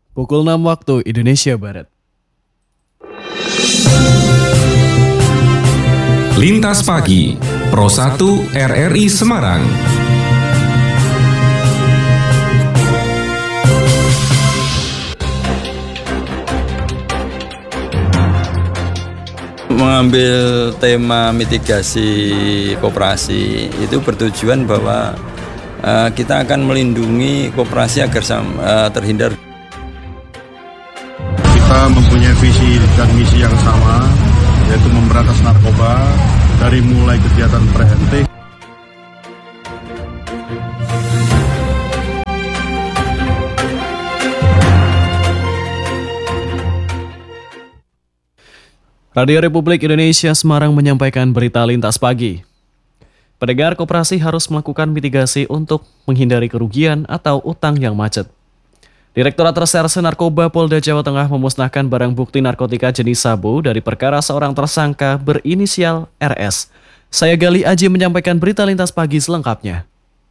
Pukul 6 waktu Indonesia Barat. Lintas Pagi, Pro 1 RRI Semarang. Mengambil tema mitigasi koperasi itu bertujuan bahwa kita akan melindungi koperasi agar terhindar. Kita mempunyai visi dan misi yang sama, yaitu memberantas narkoba dari mulai kegiatan preventif. Radio Republik Indonesia Semarang menyampaikan berita lintas pagi. Pendengar, koperasi harus melakukan mitigasi untuk menghindari kerugian atau utang yang macet. Direktorat Reserse Narkoba Polda Jawa Tengah memusnahkan barang bukti narkotika jenis sabu dari perkara seorang tersangka berinisial RS. Saya Gali Aji menyampaikan berita lintas pagi selengkapnya.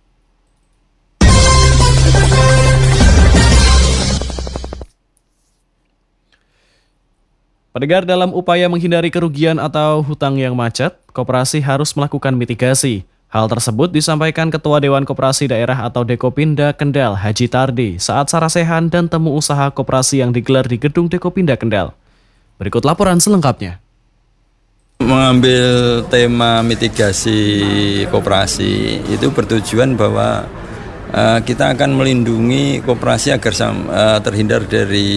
Pendengar, dalam upaya menghindari kerugian atau hutang yang macet, koperasi harus melakukan mitigasi. Hal tersebut disampaikan Ketua Dewan Koperasi Daerah atau Dekopinda Kendal, Haji Tardi, saat sarasehan dan temu usaha koperasi yang digelar di Gedung Dekopinda Kendal. Berikut laporan selengkapnya. Mengambil tema mitigasi koperasi itu bertujuan bahwa kita akan melindungi koperasi agar terhindar dari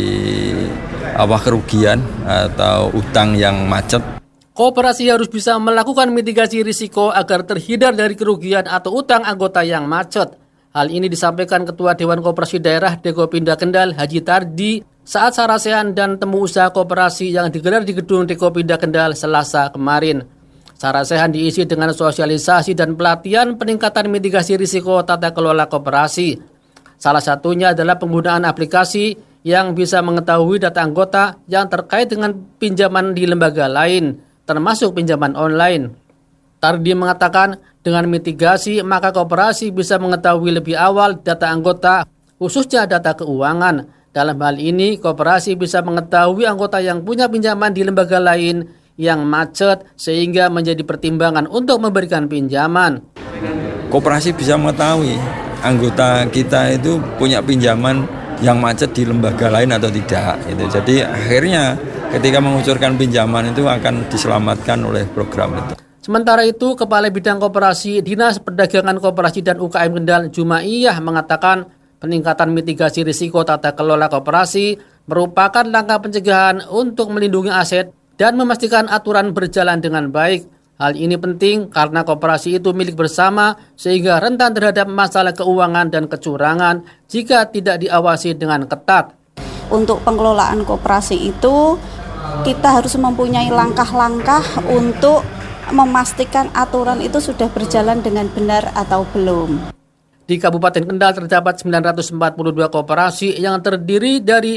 kerugian atau utang yang macet. Koperasi harus bisa melakukan mitigasi risiko agar terhindar dari kerugian atau utang anggota yang macet. Hal ini disampaikan Ketua Dewan Koperasi Daerah Dekopinda Kendal, Haji Tardi, saat sarasehan dan temu usaha koperasi yang digelar di Gedung Dekopinda Kendal Selasa kemarin. Sarasehan diisi dengan sosialisasi dan pelatihan peningkatan mitigasi risiko tata kelola koperasi. Salah satunya adalah penggunaan aplikasi yang bisa mengetahui data anggota yang terkait dengan pinjaman di lembaga lain, termasuk pinjaman online. Tardi mengatakan dengan mitigasi maka koperasi bisa mengetahui lebih awal data anggota, khususnya data keuangan. Dalam hal ini, koperasi bisa mengetahui anggota yang punya pinjaman di lembaga lain yang macet sehingga menjadi pertimbangan untuk memberikan pinjaman. Koperasi bisa mengetahui anggota kita itu punya pinjaman yang macet di lembaga lain atau tidak. Jadi akhirnya ketika mengucurkan pinjaman itu akan diselamatkan oleh program itu. Sementara itu, Kepala Bidang Koperasi Dinas Perdagangan Koperasi dan UKM Kendal, Jumaiyah, mengatakan peningkatan mitigasi risiko tata kelola koperasi merupakan langkah pencegahan untuk melindungi aset dan memastikan aturan berjalan dengan baik. Hal ini penting karena koperasi itu milik bersama sehingga rentan terhadap masalah keuangan dan kecurangan jika tidak diawasi dengan ketat. Untuk pengelolaan koperasi itu kita harus mempunyai langkah-langkah untuk memastikan aturan itu sudah berjalan dengan benar atau belum. Di Kabupaten Kendal terdapat 942 koperasi yang terdiri dari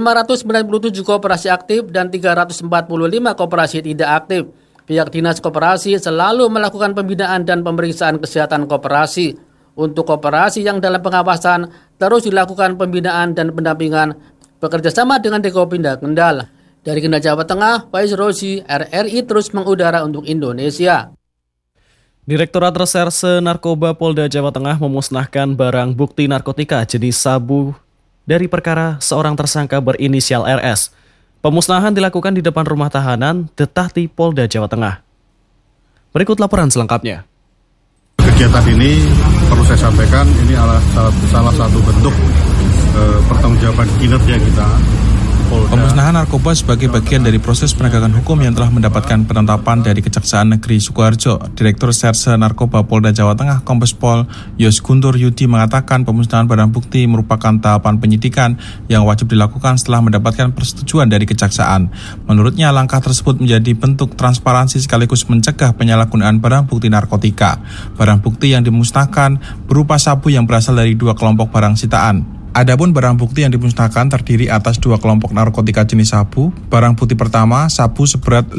597 koperasi aktif dan 345 koperasi tidak aktif. Pihak Dinas Koperasi selalu melakukan pembinaan dan pemeriksaan kesehatan koperasi. Untuk koperasi yang dalam pengawasan, terus dilakukan pembinaan dan pendampingan bekerjasama dengan Dekopinda Kendal. Dari Kendal, Jawa Tengah, Faiz Rozi, RRI terus mengudara untuk Indonesia. Direktorat Reserse Narkoba Polda Jawa Tengah memusnahkan barang bukti narkotika jenis sabu dari perkara seorang tersangka berinisial RS. Pemusnahan dilakukan di depan rumah tahanan Detahti Polda Jawa Tengah. Berikut laporan selengkapnya. Kegiatan ini perlu saya sampaikan, ini adalah salah satu bentuk pertanggungjawaban kinerja kita. Pemusnahan narkoba sebagai bagian dari proses penegakan hukum yang telah mendapatkan penetapan dari Kejaksaan Negeri Sukoharjo. Direktur Reserse Narkoba Polda Jawa Tengah, Kombes Pol Yos Guntur Yudi, mengatakan pemusnahan barang bukti merupakan tahapan penyidikan yang wajib dilakukan setelah mendapatkan persetujuan dari Kejaksaan. Menurutnya, langkah tersebut menjadi bentuk transparansi sekaligus mencegah penyalahgunaan barang bukti narkotika. Barang bukti yang dimusnahkan berupa sabu yang berasal dari 2 kelompok barang sitaan. Adapun barang bukti yang dimusnahkan terdiri atas 2 kelompok narkotika jenis sabu. Barang bukti pertama, sabu seberat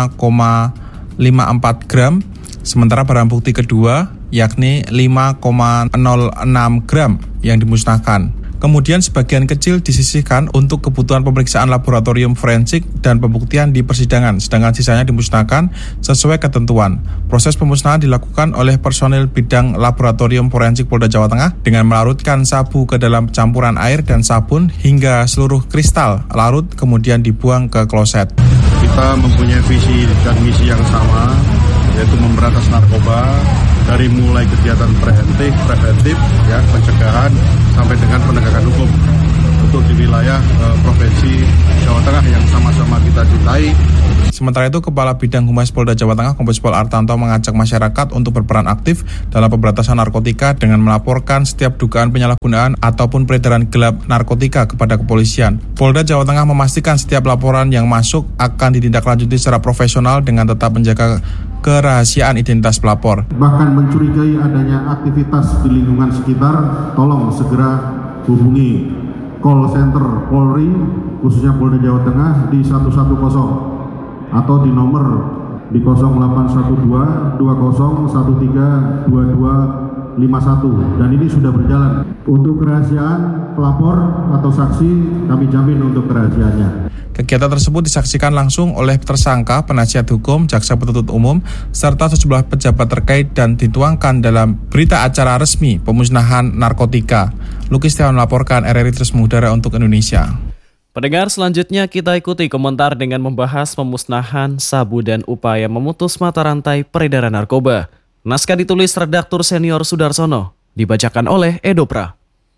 5,54 gram, sementara barang bukti kedua yakni 5,06 gram yang dimusnahkan. Kemudian sebagian kecil disisihkan untuk kebutuhan pemeriksaan laboratorium forensik dan pembuktian di persidangan, sedangkan sisanya dimusnahkan sesuai ketentuan. Proses pemusnahan dilakukan oleh personil bidang laboratorium forensik Polda Jawa Tengah dengan melarutkan sabu ke dalam campuran air dan sabun hingga seluruh kristal larut kemudian dibuang ke kloset. Kita mempunyai visi dan misi yang sama, yaitu memberantas narkoba dari mulai kegiatan preventif, ya, pencegahan sampai dengan penegakan hukum untuk di wilayah Provinsi Jawa Tengah yang sama-sama kita cintai. Sementara itu, Kepala Bidang Humas Polda Jawa Tengah Kombes Pol Artanto mengajak masyarakat untuk berperan aktif dalam pemberantasan narkotika dengan melaporkan setiap dugaan penyalahgunaan ataupun peredaran gelap narkotika kepada kepolisian. Polda Jawa Tengah memastikan setiap laporan yang masuk akan ditindaklanjuti secara profesional dengan tetap menjaga kerahasiaan identitas pelapor. Bahkan mencurigai adanya aktivitas di lingkungan sekitar, tolong segera hubungi call center Polri, khususnya Polda Jawa Tengah di 110 atau di nomor di 0812 2013 2251, dan ini sudah berjalan. Untuk kerahasiaan pelapor atau saksi kami jamin untuk kerahasiaannya. Kegiatan tersebut disaksikan langsung oleh tersangka, penasihat hukum, jaksa penuntut umum, serta sejumlah pejabat terkait dan dituangkan dalam berita acara resmi pemusnahan narkotika. Luki Setiawan melaporkan, RRI Terus Mengudara untuk Indonesia. Pendengar, selanjutnya kita ikuti komentar dengan membahas pemusnahan sabu dan upaya memutus mata rantai peredaran narkoba. Naskah ditulis redaktur senior Sudarsono, dibacakan oleh Edopra.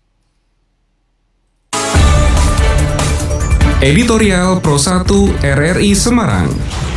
Editorial Pro 1 RRI Semarang.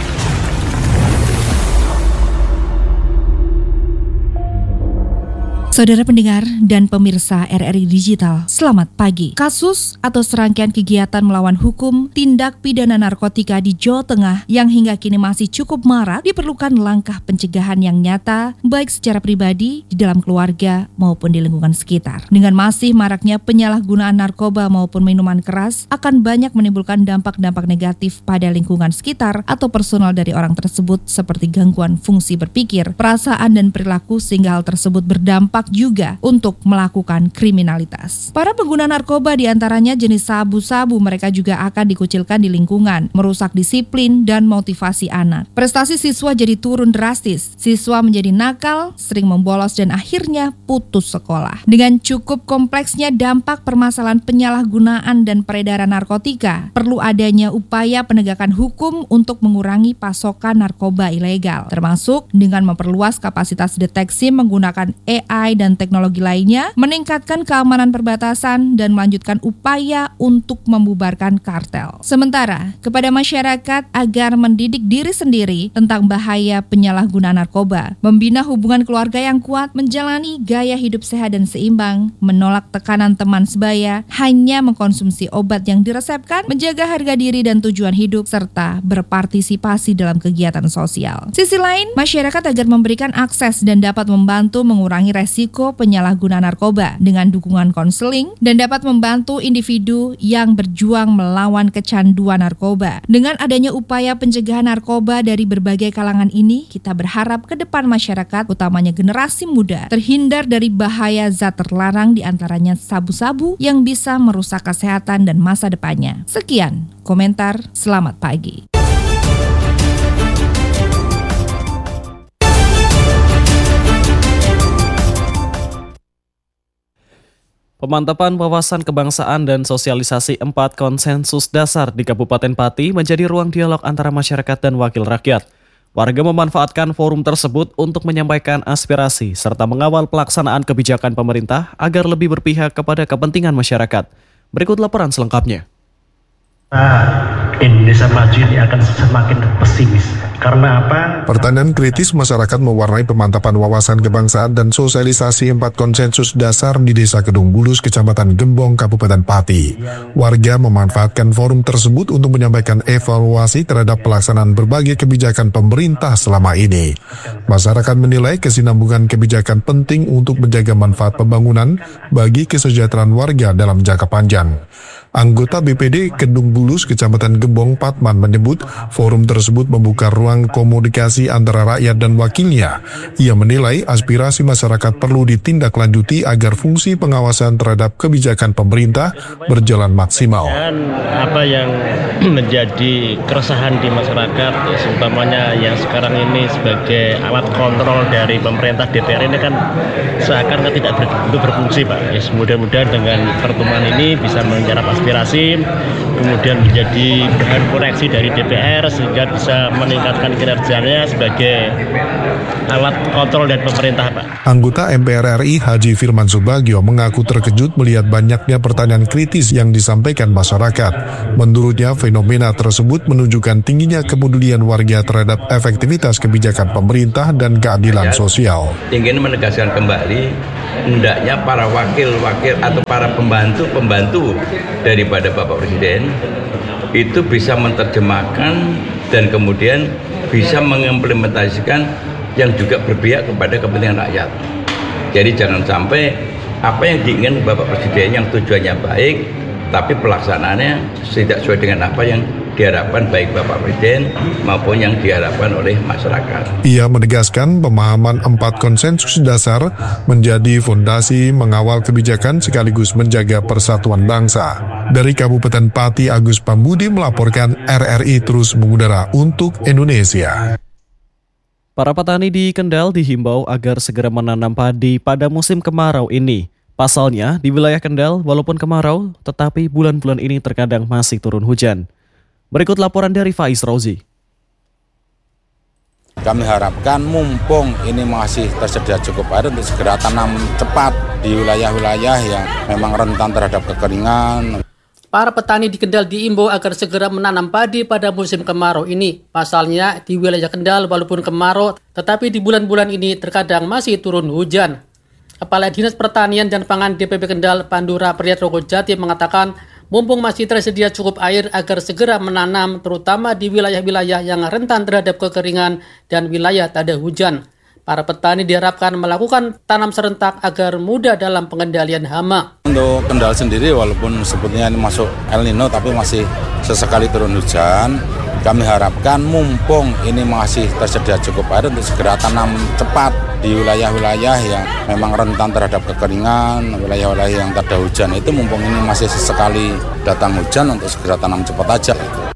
Saudara pendengar dan pemirsa RRI Digital, selamat pagi. Kasus atau serangkaian kegiatan melawan hukum tindak pidana narkotika di Jawa Tengah yang hingga kini masih cukup marak diperlukan langkah pencegahan yang nyata, baik secara pribadi, di dalam keluarga, maupun di lingkungan sekitar. Dengan masih maraknya penyalahgunaan narkoba maupun minuman keras, akan banyak menimbulkan dampak-dampak negatif pada lingkungan sekitar atau personal dari orang tersebut seperti gangguan fungsi berpikir, perasaan, dan perilaku, sehingga hal tersebut berdampak juga untuk melakukan kriminalitas. Para pengguna narkoba diantaranya jenis sabu-sabu, mereka juga akan dikucilkan di lingkungan, merusak disiplin dan motivasi anak. Prestasi siswa jadi turun drastis, siswa menjadi nakal, sering membolos, dan akhirnya putus sekolah. Dengan cukup kompleksnya dampak permasalahan penyalahgunaan dan peredaran narkotika, perlu adanya upaya penegakan hukum untuk mengurangi pasokan narkoba ilegal, termasuk dengan memperluas kapasitas deteksi menggunakan AI dan teknologi lainnya, meningkatkan keamanan perbatasan, dan melanjutkan upaya untuk membubarkan kartel. Sementara, kepada masyarakat agar mendidik diri sendiri tentang bahaya penyalahgunaan narkoba, membina hubungan keluarga yang kuat, menjalani gaya hidup sehat dan seimbang, menolak tekanan teman sebaya, hanya mengkonsumsi obat yang diresepkan, menjaga harga diri dan tujuan hidup, serta berpartisipasi dalam kegiatan sosial. Sisi lain, masyarakat agar memberikan akses dan dapat membantu mengurangi resiko penyalahgunaan narkoba dengan dukungan konseling dan dapat membantu individu yang berjuang melawan kecanduan narkoba. Dengan adanya upaya pencegahan narkoba dari berbagai kalangan ini, kita berharap ke depan masyarakat, utamanya generasi muda, terhindar dari bahaya zat terlarang, diantaranya sabu-sabu yang bisa merusak kesehatan dan masa depannya. Sekian komentar, selamat pagi. Pemantapan wawasan kebangsaan dan sosialisasi 4 konsensus dasar di Kabupaten Pati menjadi ruang dialog antara masyarakat dan wakil rakyat. Warga memanfaatkan forum tersebut untuk menyampaikan aspirasi serta mengawal pelaksanaan kebijakan pemerintah agar lebih berpihak kepada kepentingan masyarakat. Berikut laporan selengkapnya. Indonesia maju ini akan semakin pesimis. Karena apa? Pertanyaan kritis masyarakat mewarnai pemantapan wawasan kebangsaan dan sosialisasi 4 konsensus dasar di Desa Kedung Bulus, Kecamatan Gembong, Kabupaten Pati. Warga memanfaatkan forum tersebut untuk menyampaikan evaluasi terhadap pelaksanaan berbagai kebijakan pemerintah selama ini. Masyarakat menilai kesinambungan kebijakan penting untuk menjaga manfaat pembangunan bagi kesejahteraan warga dalam jangka panjang. Anggota BPD Kedung Bulus, Kecamatan Gembong, Gembong Patman menyebut forum tersebut membuka ruang komunikasi antara rakyat dan wakilnya. Ia menilai aspirasi masyarakat perlu ditindaklanjuti agar fungsi pengawasan terhadap kebijakan pemerintah berjalan maksimal. Dan apa yang menjadi keresahan di masyarakat, umpamanya yang sekarang ini sebagai alat kontrol dari pemerintah DPR ini kan seakan tidak berfungsi, Pak. Ya, mudah-mudahan dengan pertemuan ini bisa menyerap aspirasi, kemudian menjadi bahan koreksi dari DPR sehingga bisa meningkatkan kinerjanya sebagai alat kontrol dari pemerintah, Pak. Anggota MPR RI Haji Firman Subagio mengaku terkejut melihat banyaknya pertanyaan kritis yang disampaikan masyarakat. Menurutnya, fenomena tersebut menunjukkan tingginya kepedulian warga terhadap efektivitas kebijakan pemerintah dan keadilan sosial. Ingin menegaskan kembali, hendaknya para wakil-wakil atau para pembantu daripada Bapak Presiden itu bisa menerjemahkan dan kemudian bisa mengimplementasikan yang juga berpihak kepada kepentingan rakyat. Jadi jangan sampai apa yang diinginkan Bapak Presiden yang tujuannya baik, tapi pelaksanaannya tidak sesuai dengan apa yang diharapkan baik Bapak Presiden maupun yang diharapkan oleh masyarakat. Ia menegaskan pemahaman 4 konsensus dasar menjadi fondasi mengawal kebijakan sekaligus menjaga persatuan bangsa. Dari Kabupaten Pati, Agus Pambudi melaporkan RRI terus mengudara untuk Indonesia. Para petani di Kendal dihimbau agar segera menanam padi pada musim kemarau ini. Pasalnya, di wilayah Kendal walaupun kemarau, tetapi bulan-bulan ini terkadang masih turun hujan. Berikut laporan dari Faiz Rozi. Kami harapkan mumpung ini masih tersedia cukup air untuk segera tanam cepat di wilayah-wilayah yang memang rentan terhadap kekeringan. Para petani di Kendal diimbau agar segera menanam padi pada musim kemarau ini. Pasalnya, di wilayah Kendal walaupun kemarau, tetapi di bulan-bulan ini terkadang masih turun hujan. Kepala Dinas Pertanian dan Pangan DPP Kendal, Pandura Priyatrogojati mengatakan, mumpung masih tersedia cukup air agar segera menanam terutama di wilayah-wilayah yang rentan terhadap kekeringan dan wilayah tak ada hujan. Para petani diharapkan melakukan tanam serentak agar mudah dalam pengendalian hama. Untuk Kendal sendiri walaupun sebetulnya ini masuk El Nino tapi masih sesekali turun hujan. Kami harapkan mumpung ini masih tersedia cukup air untuk segera tanam cepat di wilayah-wilayah yang memang rentan terhadap kekeringan, wilayah-wilayah yang tak ada hujan itu mumpung ini masih sesekali datang hujan untuk segera tanam cepat aja.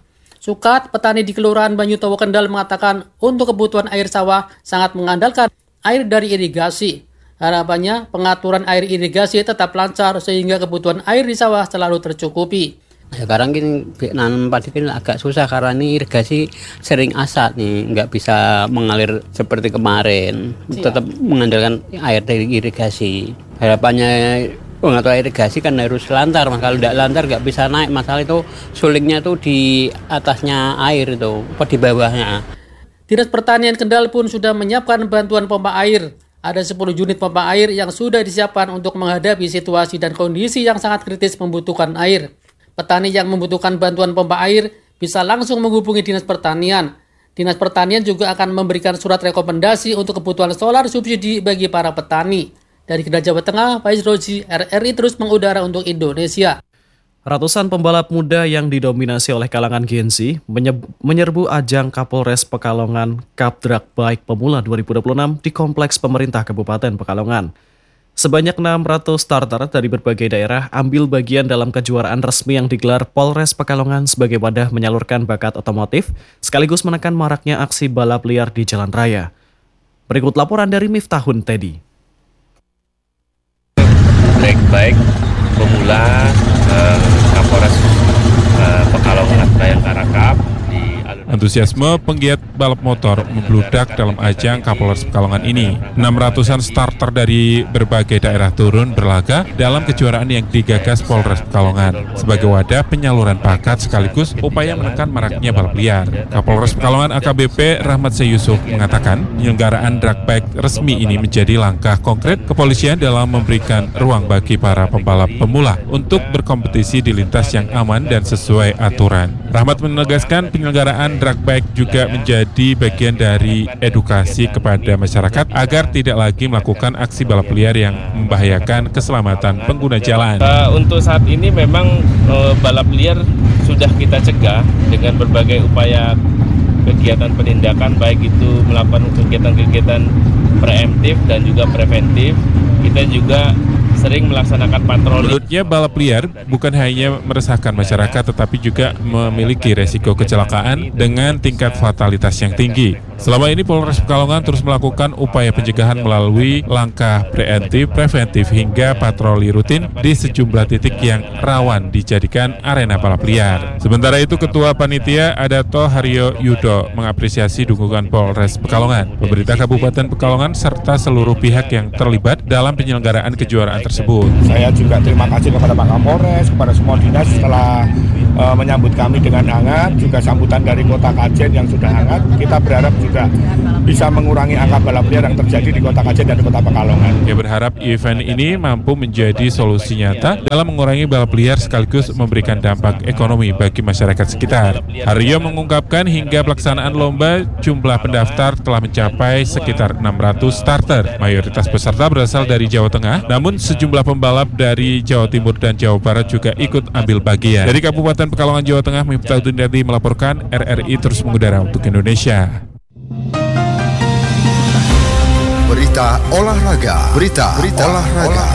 Sukat, petani di Kelurahan Banyutowo Kendal mengatakan untuk kebutuhan air sawah sangat mengandalkan air dari irigasi. Harapannya pengaturan air irigasi tetap lancar sehingga kebutuhan air di sawah selalu tercukupi. Sekarang ini nanam padi kan agak susah karena ini irigasi sering asat nih, nggak bisa mengalir seperti kemarin. Tetap mengandalkan air dari irigasi. Harapannya pengatur irigasi kan harus lantar, mas. Kalau tidak lantar nggak bisa naik. Masalah itu sulitnya tuh di atasnya air itu, apa di bawahnya. Dinas Pertanian Kendal pun sudah menyiapkan bantuan pompa air. Ada 10 unit pompa air yang sudah disiapkan untuk menghadapi situasi dan kondisi yang sangat kritis membutuhkan air. Petani yang membutuhkan bantuan pompa air bisa langsung menghubungi Dinas Pertanian. Dinas Pertanian juga akan memberikan surat rekomendasi untuk kebutuhan solar subsidi bagi para petani. Dari Kendal, Jawa Tengah, Faiz Rozi, RRI terus mengudara untuk Indonesia. Ratusan pembalap muda yang didominasi oleh kalangan Gen Z menyerbu ajang Kapolres Pekalongan Cup Drag Bike Pemula 2026 di Kompleks Pemerintah Kabupaten Pekalongan. Sebanyak 600 starter dari berbagai daerah ambil bagian dalam kejuaraan resmi yang digelar Polres Pekalongan sebagai wadah menyalurkan bakat otomotif sekaligus menekan maraknya aksi balap liar di jalan raya. Berikut laporan dari Miftahun Teddy. Drag Bike Pemula Kapolres Pekalongan Bayangkara Cup. Antusiasme penggiat balap motor membludak dalam ajang Kapolres Pekalongan ini. 600-an starter dari berbagai daerah turun berlaga dalam kejuaraan yang digagas Polres Pekalongan sebagai wadah penyaluran bakat sekaligus upaya menekan maraknya balap liar. Kapolres Pekalongan AKBP Rahmat Seyusuf mengatakan penyelenggaraan drag bike resmi ini menjadi langkah konkret kepolisian dalam memberikan ruang bagi para pembalap pemula untuk berkompetisi di lintas yang aman dan sesuai aturan. Rahmat menegaskan penyelenggaraan drag bike juga menjadi bagian dari edukasi kepada masyarakat agar tidak lagi melakukan aksi balap liar yang membahayakan keselamatan pengguna jalan. Untuk saat ini memang balap liar sudah kita cegah dengan berbagai upaya kegiatan penindakan, baik itu melakukan kegiatan-kegiatan preemptif dan juga preventif. Kita juga sering melaksanakan patroli. Menurutnya balap liar bukan hanya meresahkan masyarakat tetapi juga memiliki resiko kecelakaan dengan tingkat fatalitas yang tinggi. Selama ini Polres Pekalongan terus melakukan upaya pencegahan melalui langkah preventif hingga patroli rutin di sejumlah titik yang rawan dijadikan arena balap liar. Sementara itu Ketua Panitia Adato Haryo Yudo mengapresiasi dukungan Polres Pekalongan, pemerintah Kabupaten Pekalongan serta seluruh pihak yang terlibat dalam penyelenggaraan kejuaraan tersebut. Saya juga terima kasih kepada Pak Kapolres, kepada semua dinas setelah menyambut kami dengan hangat, juga sambutan dari Kota Kajen yang sudah hangat. Kita berharap juga bisa mengurangi angka balap liar yang terjadi di Kota Kajen dan Kota Pekalongan. Dia berharap event ini mampu menjadi solusi nyata dalam mengurangi balap liar sekaligus memberikan dampak ekonomi bagi masyarakat sekitar. Haryo mengungkapkan hingga pelaksanaan lomba jumlah pendaftar telah mencapai sekitar 600 starter. Mayoritas peserta berasal dari Jawa Tengah, namun sejumlah pembalap dari Jawa Timur dan Jawa Barat juga ikut ambil bagian. Dari Kabupaten Pekalongan, Jawa Tengah, Miftahudin Dadi melaporkan. RRI terus mengudara untuk Indonesia. Berita olahraga. Berita olahraga.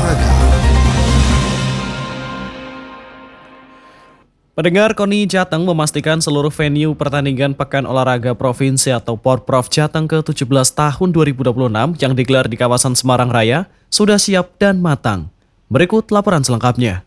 Pendengar, KONI Jateng memastikan seluruh venue pertandingan Pekan Olahraga Provinsi atau Porprov Jateng ke-17 tahun 2026 yang digelar di kawasan Semarang Raya sudah siap dan matang. Berikut laporan selengkapnya.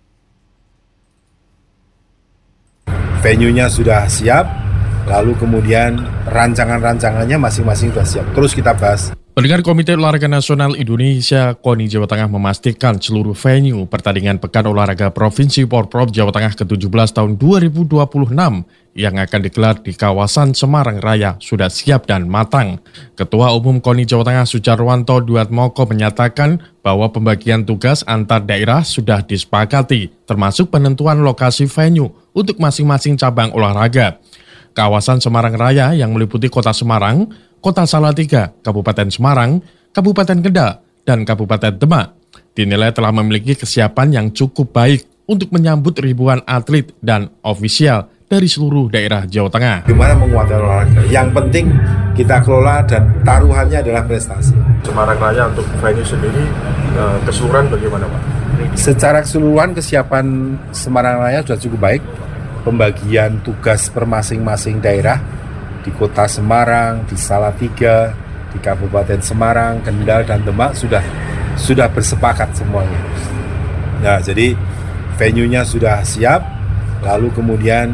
Venue-nya sudah siap, lalu kemudian rancangan-rancangannya masing-masing sudah siap. Terus kita bahas. Pendengar, Komite Olahraga Nasional Indonesia KONI Jawa Tengah memastikan seluruh venue pertandingan Pekan Olahraga Provinsi Porprov Jawa Tengah ke-17 tahun 2026 yang akan digelar di kawasan Semarang Raya sudah siap dan matang. Ketua Umum KONI Jawa Tengah Sujarwanto Duatmoko menyatakan bahwa pembagian tugas antar daerah sudah disepakati, termasuk penentuan lokasi venue untuk masing-masing cabang olahraga. Kawasan Semarang Raya yang meliputi Kota Semarang, Kota Salatiga, Kabupaten Semarang, Kabupaten Kendal, dan Kabupaten Demak dinilai telah memiliki kesiapan yang cukup baik untuk menyambut ribuan atlet dan ofisial dari seluruh daerah Jawa Tengah. Gimana menguatkan olahraga? Yang penting kita kelola dan taruhannya adalah prestasi. Semarang Raya untuk venue sendiri keseluruhan bagaimana, Pak? Secara keseluruhan kesiapan Semarang Raya sudah cukup baik. Pembagian tugas per masing-masing daerah di Kota Semarang, di Salatiga, di Kabupaten Semarang, Kendal, dan Demak sudah bersepakat semuanya. Nah, jadi venue-nya sudah siap, lalu kemudian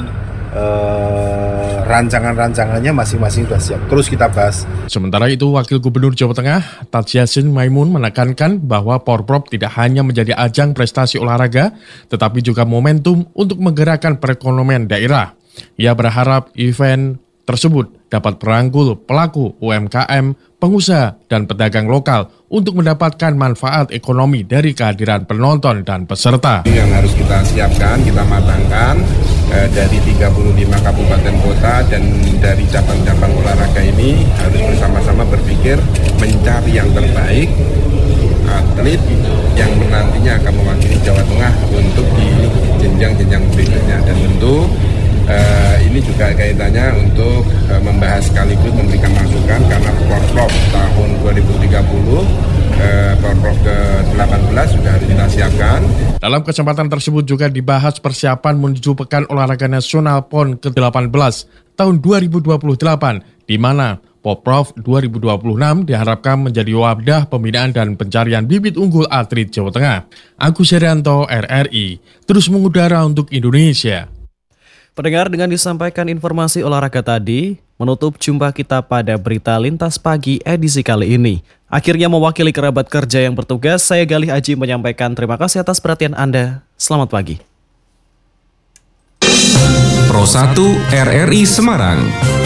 rancangan-rancangannya masing-masing sudah siap. Terus kita bahas. Sementara itu, Wakil Gubernur Jawa Tengah, Taj Yassin Maimun menekankan bahwa Porprov tidak hanya menjadi ajang prestasi olahraga, tetapi juga momentum untuk menggerakkan perekonomian daerah. Ia berharap event tersebut dapat merangkul pelaku UMKM, pengusaha, dan pedagang lokal untuk mendapatkan manfaat ekonomi dari kehadiran penonton dan peserta. Yang harus kita siapkan, kita matangkan dari 35 kabupaten kota dan dari cabang-cabang olahraga ini harus bersama-sama berpikir mencari yang terbaik atlet yang nantinya akan mewakili Jawa Tengah untuk di jenjang-jenjang berikutnya. Dan tentu ini juga kaitannya untuk membahas sekaligus memberikan masukan karena Porprov tahun 2030 Porprov ke-18 sudah harus kita siapkan. Dalam kesempatan tersebut juga dibahas persiapan menuju Pekan Olahraga Nasional PON ke-18 tahun 2028, di mana Porprov 2026 diharapkan menjadi wadah pembinaan dan pencarian bibit unggul atlet Jawa Tengah. Agus Herianto, RRI, terus mengudara untuk Indonesia. Pendengar, dengan disampaikan informasi olahraga tadi, menutup jumpa kita pada Berita Lintas Pagi edisi kali ini. Akhirnya mewakili kerabat kerja yang bertugas, saya Galih Aji menyampaikan terima kasih atas perhatian Anda. Selamat pagi. Pro 1 RRI Semarang.